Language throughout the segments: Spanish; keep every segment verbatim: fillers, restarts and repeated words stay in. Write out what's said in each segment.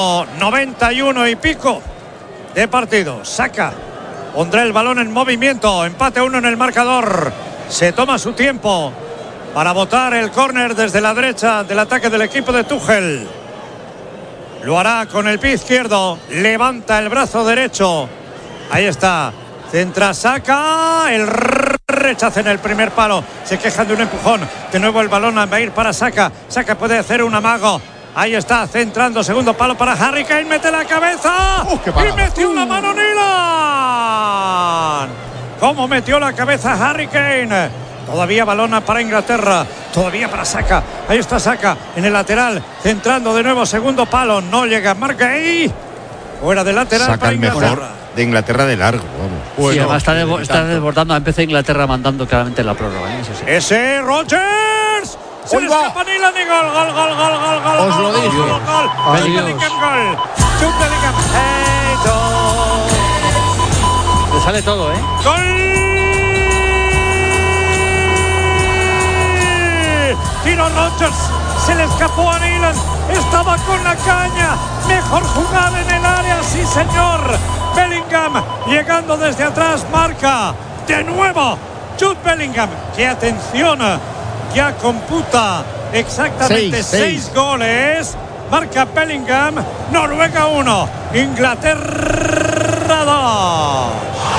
noventa y uno y pico de partido. Saca, pondrá el balón en movimiento. Empate a uno en el marcador. Se toma su tiempo para botar el córner desde la derecha del ataque del equipo de Tuchel. Lo hará con el pie izquierdo. Levanta el brazo derecho. Ahí está. Centra, saca. El rechazo en el primer palo. Se quejan de un empujón. De nuevo el balón va a ir para Saka. Saka puede hacer un amago. Ahí está, centrando. Segundo palo para Harry Kane. Mete la cabeza. Uh, y metió uh. la mano Nilan. ¿Cómo metió la cabeza Harry Kane? Todavía balona para Inglaterra. Todavía para Saka. Ahí está Saka en el lateral. Centrando de nuevo. Segundo palo. No llega. Marca ahí. Fuera del lateral Saca para el Inglaterra. mejor de Inglaterra de largo. Vamos. Bueno, sí, además está, de, de está desbordando. Empezó Inglaterra mandando claramente la prórroga. ¿eh? Eso sí. Ese Rodgers. Se le escapa Nilan y gol, gol, gol, gol, gol, gol. Os lo digo. Gol, gol, gol. Bellingham, gol. Jude Bellingham. Le sale todo, ¿eh? ¡Gol! Tiro Rodgers. Se le escapó a Nilan. Estaba con la caña. Mejor jugada en el área. Sí, señor. Bellingham llegando desde atrás. Marca de nuevo Jude Bellingham. ¡Qué atención! Ya computa exactamente seis, seis. seis goles. Marca Bellingham. Noruega uno, Inglaterra dos.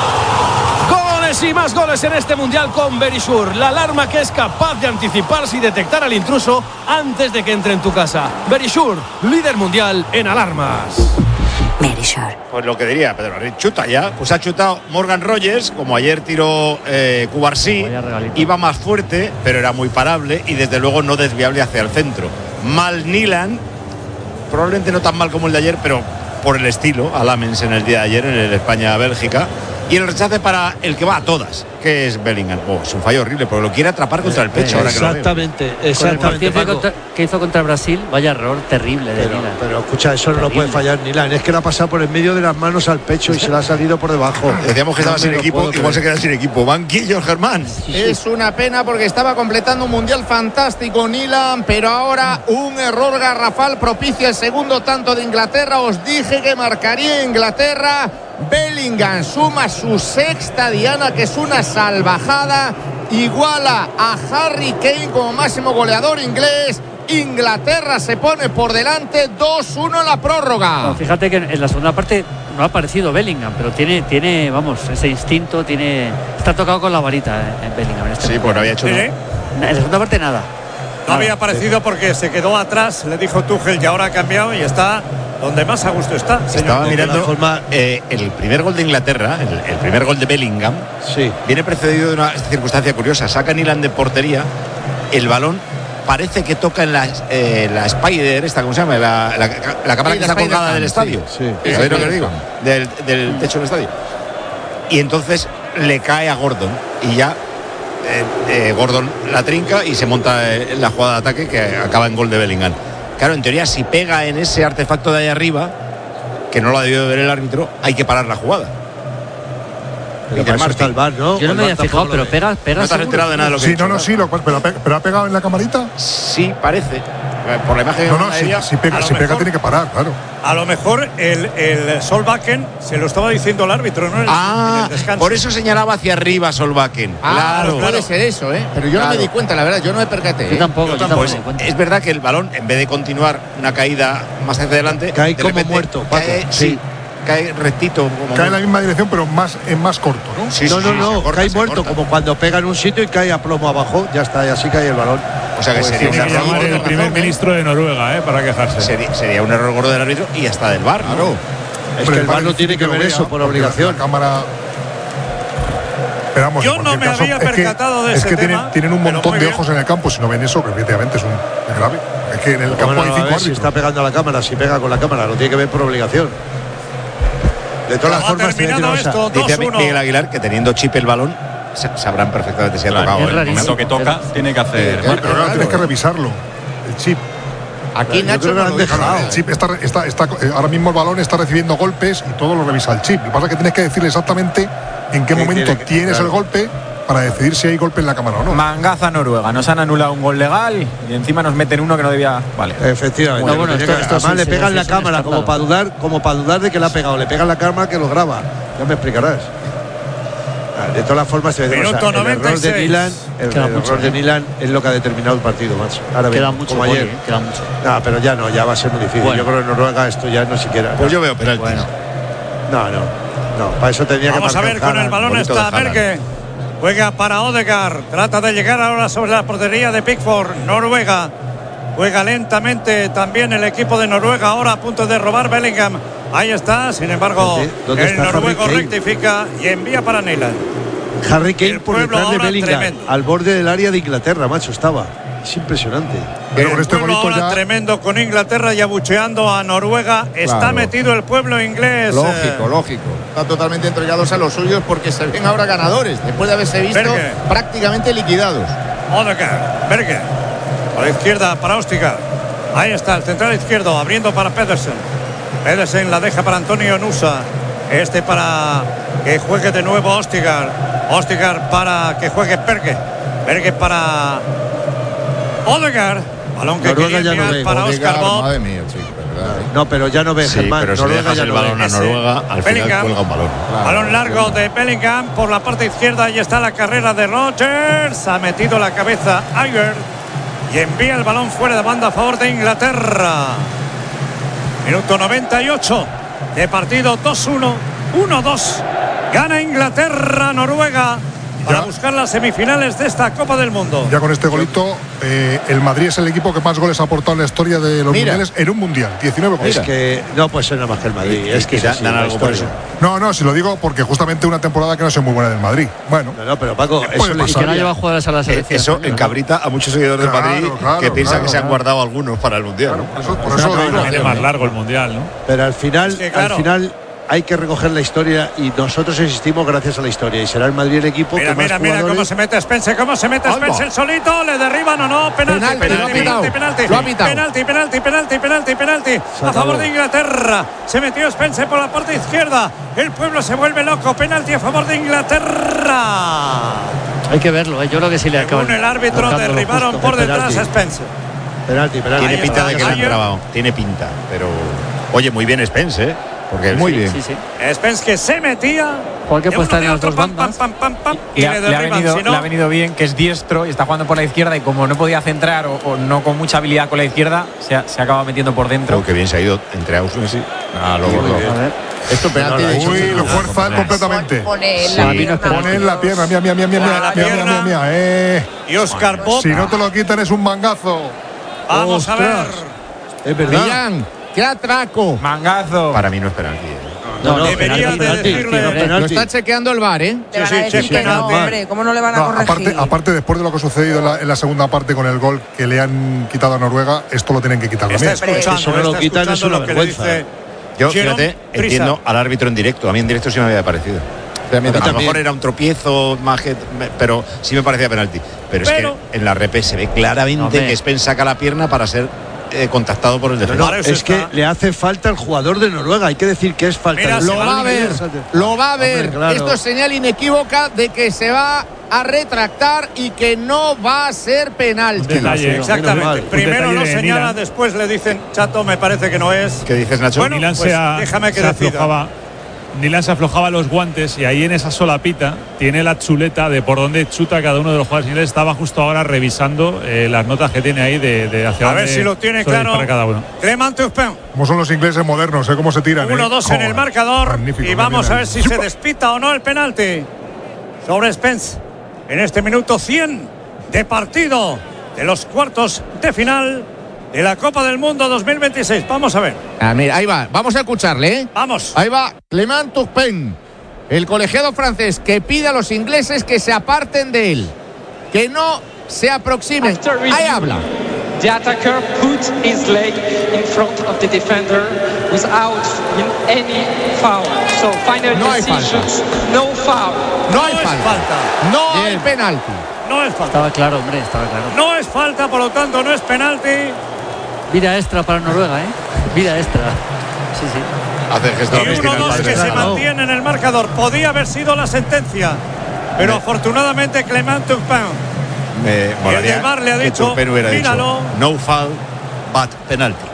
Goles y más goles en este mundial con Verisure, la alarma que es capaz de anticiparse y detectar al intruso antes de que entre en tu casa. Verisure, líder mundial en alarmas. Pues lo que diría Pedro, chuta ya. Pues ha chutado Morgan Rogers, como ayer tiró eh, Cubarsí. Iba más fuerte, pero era muy parable y desde luego no desviable hacia el centro. Mal Nilan, probablemente no tan mal como el de ayer, pero por el estilo, a Lamens en el día de ayer, en el España-Bélgica. Y el rechace para el que va a todas, que es Bellingham. Oh, es un fallo horrible, porque lo quiere atrapar contra el pecho. Ahora exactamente, que lo exactamente. Con el contra, que hizo contra Brasil, vaya error terrible de pero, Nilan. Pero escucha, eso terrible. No lo puede fallar Nilan. Es que lo ha pasado por el medio de las manos al pecho y se le ha salido por debajo. Decíamos que estaba no sin equipo, igual creer. Se queda sin equipo. Banquillo, Germán. Sí, sí. Es una pena porque estaba completando un mundial fantástico Nilan, pero ahora un error garrafal propicia el segundo tanto de Inglaterra. Os dije que marcaría Inglaterra. Bellingham suma su sexta diana, que es una salvajada. Iguala a Harry Kane como máximo goleador inglés. Inglaterra se pone por delante dos uno en la prórroga. No, fíjate que en la segunda parte no ha aparecido Bellingham, pero tiene, tiene vamos, ese instinto, tiene está tocado con la varita eh, en Bellingham. En este sí, pues no había hecho ¿Sí? nada. En la segunda parte nada. No nada. había aparecido porque se quedó atrás, le dijo Tuchel, y ahora ha cambiado y está donde más a gusto está. Estaba mirando forma, eh, el primer gol de Inglaterra, el, el primer gol de Bellingham, sí. Viene precedido de una circunstancia curiosa. Saca Nilan de portería, el balón parece que toca en la, eh, la Spider, esta, ¿cómo se llama? La, la, la cámara sí, que está colgada Cam, del estadio. Sí, sí. ¿Sabéis lo que digo? Del, del techo del estadio. Y entonces le cae a Gordon y ya eh, eh, Gordon la trinca y se monta eh, la jugada de ataque que acaba en gol de Bellingham. Claro, en teoría, si pega en ese artefacto de ahí arriba, que no lo ha debido ver el árbitro, hay que parar la jugada. Pero para eso está el V A R, ¿no? Yo no me había fijado, pero pega, pega. ¿No te has enterado de nada de lo que Sí, he dicho, no, no, sí, lo, pero, pero ha pegado en la camarita. Sí, parece. Por la imagen no, no, aérea, si, si pega, si mejor, pega tiene que parar, claro. A lo mejor el, el Solbakken se lo estaba diciendo el árbitro, ¿no? En el, ah, en el descanso. Por eso señalaba hacia arriba Solbakken. Ah, claro, puede claro. ser eso, ¿eh? Pero yo claro. no me di cuenta, la verdad, yo no me percaté. Yo ¿eh? tampoco, yo tampoco. Pues, es verdad que el balón, en vez de continuar una caída más hacia adelante, cae de como repente, muerto. Cae, sí. sí. Cae rectito. Como cae en la misma dirección, pero más en más corto, ¿no? Sí, no, sí, no, sí, no, corta, cae muerto, corta. como cuando pega en un sitio y cae a plomo abajo. Ya está, y así cae el balón. O sea que pues sería tiene un que llamar error el primer razón, ministro de Noruega, ¿eh? Para quejarse. Sería, sería un error gordo del árbitro y hasta del V A R, claro. Es que el V A R no tiene que ver eso por obligación. La cámara. Esperamos, yo no me caso, había percatado es que, de es ese que tema. Tienen, tienen un montón de bien. ojos en el campo. Si no ven eso, que efectivamente es un es grave. Es que en el campo bueno, hay cinco a ver, árbitros. si está pegando a la cámara, si pega con la cámara, lo tiene que ver por obligación. De todas las formas, tiene una cosa. Dice Miguel Aguilar que teniendo chip el balón, sabrán perfectamente si ha tocado. Es En el momento que toca, tiene que hacer. Pero claro, tienes que revisarlo. El chip. Aquí Nacho no lo han lo dejado. El chip está, está, está, ahora mismo el balón está recibiendo golpes y todo lo revisa el chip. Lo que pasa es que tienes que decirle exactamente en qué ¿Qué momento tiene que- tienes claro. el golpe para decidir si hay golpe en la cámara o no. Mangaza Noruega, nos han anulado un gol legal y encima nos meten uno que no debía. Vale. Efectivamente. Bueno, bueno, esto, que, esto además sí, le sí, pegan sí, la sí, cámara sí, como para dudar, como para dudar de que le ha pegado. Le pegan la cámara que lo graba. Ya me explicarás. De todas las formas, se ve, Minuto o sea, el noventa y seis. error de Nilan, el, Queda el mucho, error de ¿eh? Nilan es lo que ha determinado el partido, macho. Ahora Queda bien, mucho, como Poli, ayer. ¿eh? Queda mucho. No, pero ya no, ya va a ser muy difícil. Bueno. Yo creo que en Noruega esto ya no siquiera. Pues no. yo veo penalti. Bueno. No, no, no. Para eso tendría Vamos que a ver, con el balón bonito está de Haaland. Berge. Juega para Odegaard. Trata de llegar ahora sobre la portería de Pickford. Noruega. Juega lentamente también el equipo de Noruega. Ahora a punto de robar Bellingham. Ahí está. Sin embargo, ¿Dónde el está Harry noruego Kane? rectifica y envía para Nilan. Harry Kane El por pueblo detrás de ahora Bellingham, tremendo. al borde del área de Inglaterra, macho, estaba. Es impresionante. Pero el con este pueblo golito ahora ya. tremendo con Inglaterra y abucheando a Noruega. Está Claro. metido el pueblo inglés. Lógico, eh, lógico. Están totalmente entregados a los suyos porque se ven ahora ganadores, después de haberse visto Berge. prácticamente liquidados. Odegaard, Berge. A la izquierda para Ostigar. Ahí está el central izquierdo abriendo para Pedersen. Pedersen la deja para Antonio Nusa. Este para que juegue de nuevo Ostigar. Ostigar para que juegue Berge. Berge para Odegaard. Balón que Noruega quería ya no enviar ve. para Oscar Odegaard, Bob. madre mía, chico, de verdad, ¿eh? No, pero ya no ve, Sí, Germán. pero si Noruega dejas ya el no balón ve. a Noruega, al final Bellingham. cuelga un balón. Balón largo de Bellingham por la parte izquierda. Ahí está la carrera de Rodgers. Ha metido la cabeza Ayer y envía el balón fuera de banda a favor de Inglaterra. Minuto noventa y ocho de partido. Dos uno, uno dos. Gana Inglaterra, Noruega para Ya. buscar las semifinales de esta Copa del Mundo. Ya con este golito, eh, el Madrid es el equipo que más goles ha aportado en la historia de los Mira. mundiales en un mundial. diecinueve goles. Es que no puede ser nada más que el Madrid. Y- es que y es da- así, dan la algo por historia. eso. No, no, si lo digo porque justamente una temporada que no soy muy buena del Madrid. Bueno, No, no, pero Paco, Puede eso le Y que pasar. no lleva jugadores a la Eh, selección. Eso española, ¿no? encabrita a muchos seguidores Claro, de Madrid claro, que piensan claro, que se han claro. guardado algunos para el mundial, ¿no? por eso, por No, eso no, lo digo. no, Tiene más largo el mundial, ¿no? Pero al final, Es que, claro. al final hay que recoger la historia y nosotros existimos gracias a la historia y será el Madrid el equipo Mira, que más mira, mira jugadores- cómo se mete Spencer, cómo se mete Alba. Spencer solito, le derriban o no, penalti, Penalti, penalti, lo ha pitado. penalti, penalti, Lo ha pitado. penalti, penalti, penalti, penalti, penalti, a acabó. favor de Inglaterra. Se metió Spencer por la parte izquierda. El pueblo se vuelve loco, penalti a favor de Inglaterra. Hay que verlo, ¿eh? Yo creo que sí le acaban. Según el árbitro marcándolo derribaron justo. por Es detrás a penalti. Spencer. penalti, penalti. Tiene Ahí pinta está, de que le han Ayer. trabado. Tiene pinta, pero. Oye, muy bien Spence, ¿eh? Porque Muy sí, bien. Sí, sí. Spencer que se metía. Juan que de puede estar uno en de las otro, dos pam, bandas. pam, pam, pam, pam, y Le le ha, le ha derriban. venido, Si no, le ha venido bien que es diestro y está jugando por la izquierda y como no podía centrar o, o no con mucha habilidad con la izquierda, se, ha- se acaba metiendo por dentro. creo que bien se ha ido entre Austin sí. Ah, lo gordo. A ver. Esto penalti de Uy, hecho. lo fuerza él completamente. Pone Sí. la A mí no es pierna. Pone en la pierna, mía, mía, mía, mía, Pone mía, la mía, mía, pierna. mía, mía, eh. y Oscar Bob. Si no te lo quitan es un mangazo. Vamos a ver. Ostras. Es verdad. Millán, qué atraco. Mangazo. Para mí no es penalti. ¿eh? No, no, Debería penalti, de penalti, decirle- tiro Lo penalti. está chequeando el V A R, ¿eh? Le van Sí, a sí, decir sí, que no, penalti. hombre. ¿Cómo no le van a No, corregir? aparte, aparte, después de lo que ha sucedido en la, en la segunda parte con el gol que le han quitado a Noruega, esto lo tienen que quitar Está también. escuchando, Eso no lo está quitan, escuchando es una lo que le vergüenza. dice Yo, Jerome fíjate, Prisa. entiendo al árbitro en directo. A mí en directo sí me había parecido. A mí A lo también. mejor era un tropiezo, más que- pero sí me parecía penalti. Pero, Pero- es que en la repe se ve claramente Hombre. que Spence saca la pierna para ser eh, contactado por el No, defensor. no, Para eso es que está. le hace falta el jugador de Noruega. Hay que decir que es falta. Mira, de se Lo va a ver, lo va a ver. Hombre, claro. Esto es señal inequívoca de que se va a retractar y que no va a ser penalti. Detalle. Menos Exactamente. mal. Primero Un lo detalle de señala, Nilan. después le dicen, Chato, me parece que no es. ¿Qué dices, Nacho? Bueno, Nilan pues se, a- déjame que se decida. aflojaba. Nilan se aflojaba los guantes y ahí en esa solapita tiene la chuleta de por dónde chuta cada uno de los jugadores ingleses. Estaba justo ahora revisando eh, las notas que tiene ahí de, de hacia A ver dónde si lo tiene suele claro. disparar cada uno. Clement Turpin. Como son los ingleses modernos, ¿eh? Cómo se tiran. uno dos en Joder, el marcador. magnífico, Y vamos mira, a ver si se despita o no el penalti sobre Spence en este minuto cien de partido de los cuartos de final de la Copa del Mundo dos mil veintiséis. Vamos a ver. Ah, mira, ahí va. Vamos a escucharle, ¿eh? Vamos. Ahí va Clement Turpin, el colegiado francés que pide a los ingleses que se aparten de él, que no se aproximen. Ahí habla. The attacker put his leg in front of the defender without any foul. So final No hay decisions, no foul. No hay es falta. falta. No hay Bien. penalti. No es falta. Estaba claro, hombre, estaba claro. No es falta, por lo tanto no es penalti. Vida extra para Noruega, ¿eh? Vida extra. Sí, sí. Hace el gesto de Y Cristina uno al dos padre. que se Claro. mantiene en el marcador. Podía haber sido la sentencia. pero afortunadamente Clement Turpin, Me molaría el del bar le ha que dicho, Turpin hubiera míralo. dicho no foul, but penalty.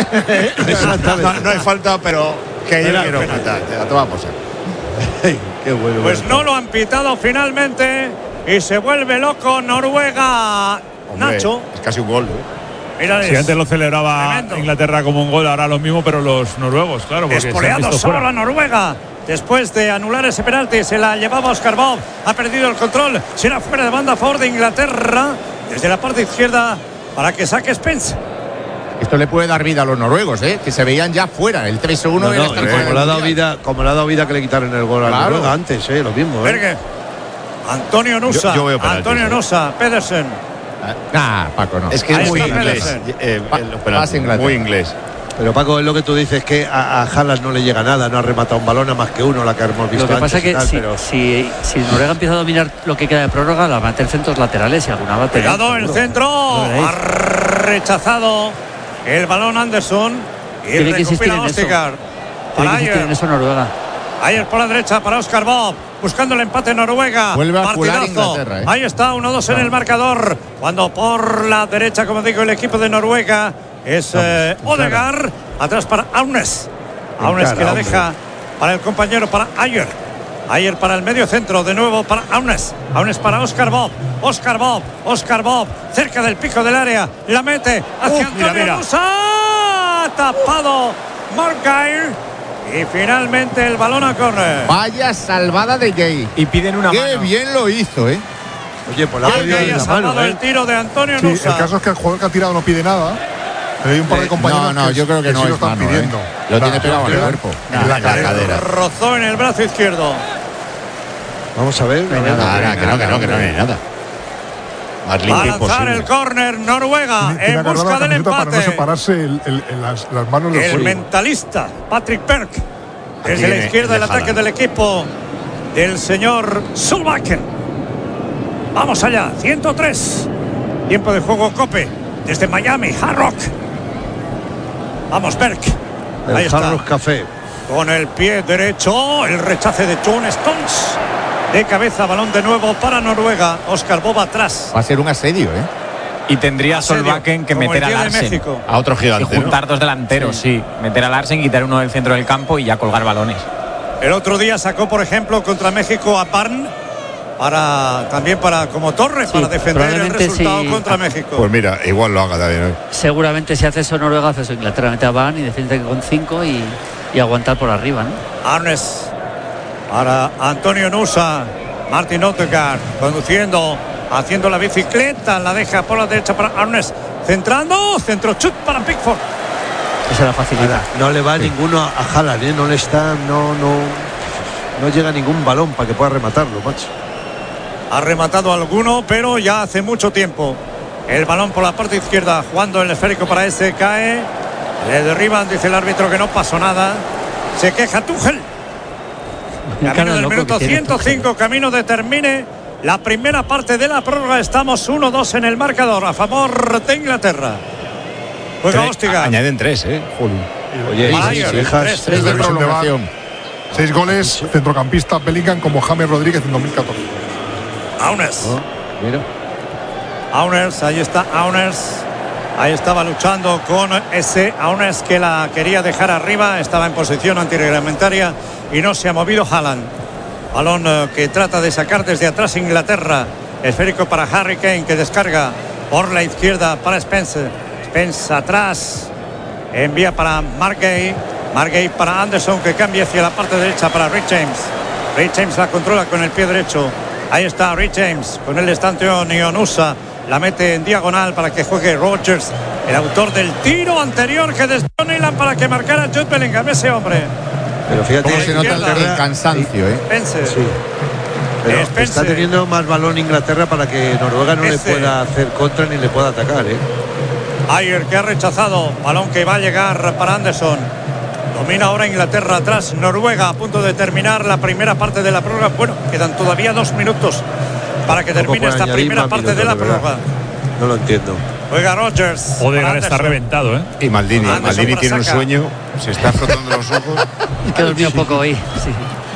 no, no hay falta, pero que yo quiero penalti. La tomamos. Qué bueno. Pues no lo han pitado finalmente y se vuelve loco Noruega. Hombre, Nacho. es casi un gol, ¿eh? Mírales. Si antes lo celebraba Tremendo. Inglaterra como un gol, ahora lo mismo, pero los noruegos, claro. Porque se han Espoleado visto solo fuera. la Noruega. Después de anular ese penalti, se la llevaba Oscar Bob. Ha perdido el control. Será fuera de banda a favor de Inglaterra. Desde la parte izquierda para que saque Spence. Esto le puede dar vida a los noruegos, ¿eh? Que se veían ya fuera. El tres uno No, era no, estar y fuera como, del le ha dado Mundial. vida, como le ha dado vida que le quitaron el gol a Claro. Noruega antes, eh, lo mismo. ¿eh? Berge. Antonio Nusa. Yo- yo veo penaltis, Antonio ¿eh? Nusa. Pedersen. Ah, Paco, no. Es que Ahí es muy está inglés. Pedersen. eh, Pa- los penaltis, pasa Inglaterra. muy inglés. Pero Paco, es lo que tú dices, que a, a Haaland no le llega nada, no ha rematado un balón a más que uno, la que hemos visto Lo que antes pasa es y que tal, si, pero si, si Noruega empieza a dominar lo que queda de prórroga, la va a meter centros laterales y alguna va a tener. Cuidado el seguro. centro. Lo veréis. Ha rechazado el balón Anderson. Y Tiene que insistir recupera en eso. Ostigar. Tiene Para que insistir en Ayer. eso Noruega. Ayer por la derecha para Oscar Bob. Buscando el empate Noruega. Vuelve a cular Partidazo. Inglaterra, ¿eh? Ahí está, uno dos en el marcador. Cuando por la derecha, como digo, el equipo de Noruega es eh, Odegaard. Atrás para Aunes. Aunes que la hombre. deja para el compañero, para Ayer. Ayer para el medio centro, de nuevo para Aunes. Aunes para Oscar Bob. Oscar Bob. Oscar Bob. Cerca del pico del área. La mete hacia Uf, mira, Antonio mira. Nusa. Tapado Mark Guy. Y finalmente el balón a córner. Vaya salvada de Gay. Y piden una Qué mano. bien lo hizo, ¿eh? oye, pues la ha Gay pedido ha en la salvado mano, el ¿eh? tiro de Antonio Sí, Nusa. el caso es que el jugador que ha tirado no pide nada. Pero hay un par de Eh, compañeros no, no, que, yo creo que no sí es lo están mano, ¿eh? pidiendo. Lo tiene pegado al en la- cuerpo. En la En la cadera. cadera. Rozó en el brazo izquierdo. Vamos a ver. a ver. Nada, nada, que no, que no, que no hay nada. Más Va a limpio lanzar el imposible. córner Noruega Tiene- tiene en agarrada busca la del camiseta para no empate. separarse el- el- el- las, las manos del El cuerpo. mentalista Patrick Perk. Desde Tiene la izquierda el el de ataque Haaland. del equipo del señor Solbakken. Vamos allá, ciento tres. Tiempo de juego Cope desde Miami, Hard Rock. Vamos, Perk. Ahí El está. Hard Rock Café. Con el pie derecho, el rechace de John Stones. De cabeza, balón de nuevo para Noruega. Oscar Bob atrás. Va a ser un asedio, ¿eh? Y tendría Asedio, Solbakken que como meter el a día de Larsen. México. A otro Y gigante, ¿no? juntar dos delanteros, sí. Meter a Larsen, quitar uno del centro del campo y ya colgar balones. El otro día sacó, por ejemplo, contra México a Barn para también para como torre Sí, para defender el probablemente resultado sí. contra México. Pues mira, igual lo haga también hoy. Seguramente si hace eso Noruega, hace eso Inglaterra. Mete a Van y defiende con cinco y, y aguantar por arriba, ¿no? Arnes para Antonio Nusa. Martin Odegaard conduciendo, haciendo la bicicleta, la deja por la derecha para Arnes. Centrando, centro chut para Pickford. Esa la facilita. No le va ninguno a, a Haaland, ¿eh? No le está, no, no, no llega ningún balón para que pueda rematarlo, macho. Ha rematado alguno, pero ya hace mucho tiempo. El balón por la parte izquierda, jugando el esférico para ese, cae. Le derriban, dice el árbitro que no pasó nada. Se queja Tuchel. Cara Camino de del loco minuto que tiene ciento cinco, camino de termine la primera parte de la prórroga. Estamos uno dos en el marcador a favor de Inglaterra. Juega Tres- Ostiga. Añaden tres, ¿eh? Joder. Oye, Para y Ayer, si dejas- tres, Tres de Revisión de VAR. prolongación. Seis goles, centrocampista Bellingham como James Rodríguez en dos mil catorce. Aunes. Oh, mira. Auners, ahí está Auners. Ahí estaba luchando con ese Auners que la quería dejar arriba. Estaba en posición antirreglamentaria y no se ha movido Haaland. Balón eh, que trata de sacar desde atrás Inglaterra. Esférico para Harry Kane que descarga por la izquierda para Spence. Spence atrás. Envía para Margay. Margay para Anderson que cambia hacia la parte derecha para Rick James. Rick James la controla con el pie derecho. Ahí está Rick James. Con el estante Onusa. La mete en diagonal para que juegue Rodgers, el autor del tiro anterior que desvió Nyland para que marcara Jude Bellingham, ese hombre. Pero fíjate, ¿Cómo se nota el, izquierda. el cansancio, eh? Spence. Sí. Pero Spencer. está teniendo más balón Inglaterra para que Noruega no Ese. le pueda hacer contra ni le pueda atacar, ¿eh? Ayer que ha rechazado. Balón que va a llegar para Anderson. Domina ahora Inglaterra atrás. Noruega a punto de terminar la primera parte de la prórroga. Bueno, quedan todavía dos minutos para que Tampoco termine puede esta añadir primera más parte de minutos, la de verdad. prórroga. No lo entiendo. Juega Rodgers. Odegaard para está Anderson. reventado, ¿eh? Y Maldini. Anderson Maldini para tiene un Saka. sueño. Se está frotando los ojos. Que dormido poco hoy. Sí.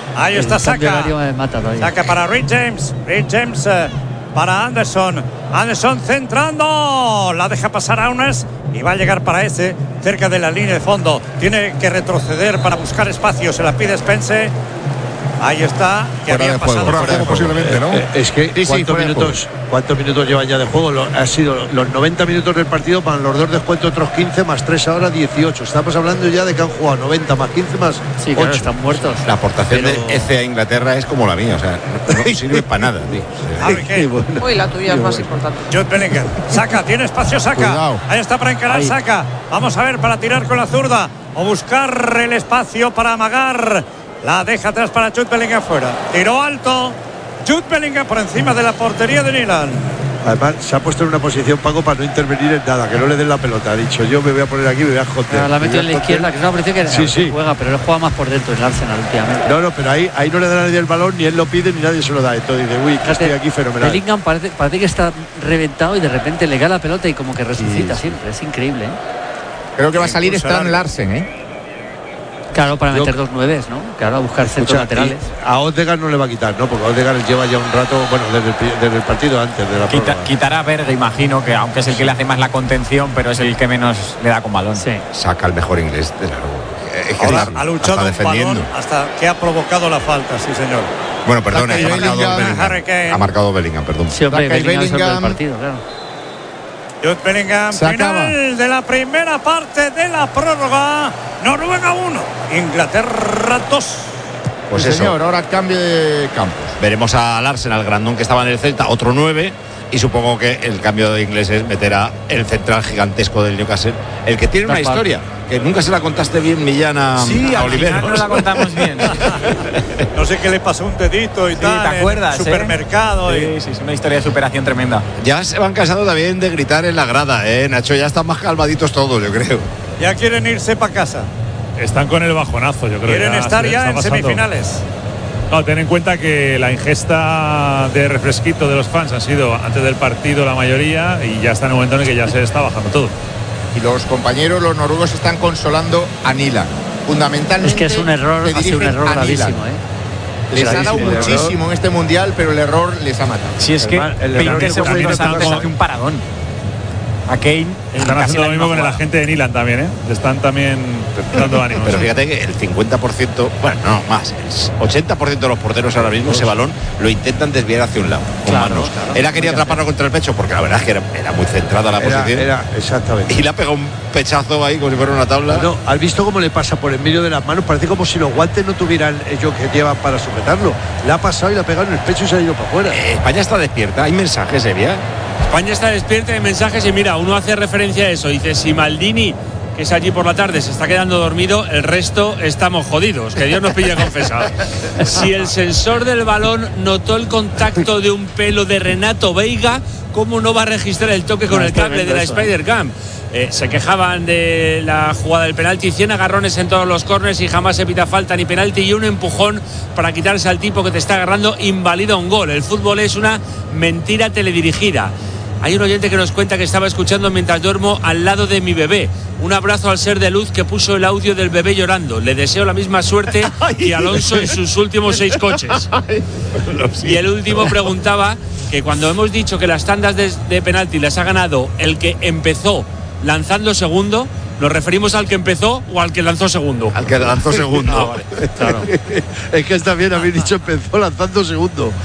Ahí está Saka. Mata Saka para Reece James. Reece James eh, para Anderson. Anderson centrando. La deja pasar a Aunes y va a llegar para ese cerca de la línea de fondo. Tiene que retroceder para buscar espacio. Se la pide Spence. Ahí está, que fuera había de pasado juego, fuera de juego, posiblemente, ¿no? Eh, es que sí, sí, ¿cuántos, minutos, ¿cuántos minutos llevan ya de juego? Lo, ha sido los noventa minutos del partido, para los dos descuentos otros quince, más tres ahora dieciocho. Estamos hablando ya de que han jugado noventa, más quince, más sí, claro, están muertos. La aportación Pero... de E C a Inglaterra es como la mía, o sea, no sirve para nada, tío. Harry Kane. Bueno. Uy, la tuya es más importante. Jude Bellingham. Saka, tiene espacio Saka. Cuidado. Ahí está para encarar Saka. Vamos a ver para tirar con la zurda o buscar el espacio para amagar. La deja atrás para Jude Bellingham fuera. Tiro alto. Jude Bellingham por encima de la portería de Nilan. Además, se ha puesto en una posición, Paco, para no intervenir en nada, que no le den la pelota. Ha dicho, yo me voy a poner aquí, me voy a joder. La ha metido en la izquierda, que es una posición que sí, sí. juega, pero él juega más por dentro el Arsenal últimamente. No, no, pero ahí, ahí no le da a nadie el balón, ni él lo pide, ni nadie se lo da. Entonces dice, uy, que estoy aquí fenomenal. Bellingham parece, parece que está reventado y de repente le cae la pelota y como que resucita sí. siempre. Es increíble, ¿eh? Creo que va a salir Strand Larsen, ¿eh? Claro, para meter Yo, dos nueves, ¿no? Claro, a buscar centros laterales. A Odegaard no le va a quitar, ¿no? Porque Odegaard lleva ya un rato, bueno, desde el, desde el partido antes de la Quita, quitará a Berge, imagino, que aunque es el que le hace más la contención, pero es el que menos le da con balón. Sí. Saca el mejor inglés de largo. Es que Ahora, ha luchado un balón hasta que ha provocado la falta, sí, señor. Bueno, perdona, ha marcado Bellingham. Ha marcado Bellingham, perdón. Sí, hombre, Bellingham es el partido, claro. Jude Bellingham, Se final acaba. de la primera parte de la prórroga. Noruega uno, Inglaterra dos. Pues sí, eso. Señor, ahora cambio de campos. Veremos al Arsenal, grandón que estaba en el Celta, otro nueve. Y supongo que el cambio de inglés es meter a el central gigantesco del Newcastle, el que tiene una Tal historia que nunca se la contaste bien, Millán, a, sí, a Oliver. No la contamos bien. No sé qué le pasó un dedito y sí, tal. ¿te acuerdas? En el supermercado. ¿eh? y... Sí, sí, es una historia de superación tremenda. Ya se van cansando también de gritar en la grada, ¿eh, Nacho? Ya están más calmaditos todos, yo creo. Ya quieren irse para casa. Están con el bajonazo, yo creo. Quieren ya estar ya en pasando. semifinales. No, ten en cuenta que la ingesta de refresquito de los fans ha sido antes del partido la mayoría y ya está en el momento en el que ya se está bajando todo. Y los compañeros, los noruegos, están consolando a Nilan. Fundamentalmente. Es que es un error, ha sido un error gravísimo, ¿eh? Les ha dado muchísimo en este mundial, pero el error les ha matado. Si es que el veinte segundos antes hace un paradón. A Kane están haciendo lo mismo con el agente de Nilan también, ¿eh? Le están también dando ánimos. Pero fíjate que el cincuenta por ciento, bueno, no, más, el ochenta por ciento de los porteros ahora mismo ese balón lo intentan desviar hacia un lado, con claro, manos. Claro, Él ha querido atraparlo contra el pecho porque la verdad es que era, era muy centrada la era, posición. Era, exactamente. Y le ha pegado un pechazo ahí como si fuera una tabla. No, ¿has visto cómo le pasa por en medio de las manos? Parece como si los guantes no tuvieran ellos que llevan para sujetarlo. Le ha pasado y le ha pegado en el pecho y se ha ido para afuera. Eh, España está despierta, hay mensajes, Evia. España está despierta de mensajes y mira, uno hace referencia a eso, dice, si Maldini, que es allí por la tarde, se está quedando dormido, el resto estamos jodidos, que Dios nos pille confesar. Si el sensor del balón notó el contacto de un pelo de Renato Veiga, ¿cómo no va a registrar el toque con no, el cable de la Spider-Cam? Eh, se quejaban de la jugada del penalti, cien agarrones en todos los corners y jamás se pita falta ni penalti y un empujón para quitarse al tipo que te está agarrando, invalida un gol. El fútbol es una mentira teledirigida. Hay un oyente que nos cuenta que estaba escuchando mientras duermo al lado de mi bebé. Un abrazo al ser de luz que puso el audio del bebé llorando. Le deseo la misma suerte que Alonso en sus últimos seis coches. Y el último preguntaba que cuando hemos dicho que las tandas de, de penalti las ha ganado el que empezó lanzando segundo, ¿nos referimos al que empezó o al que lanzó segundo? Al que lanzó segundo. Ah, vale. Claro. Es que está bien, habéis dicho empezó lanzando segundo.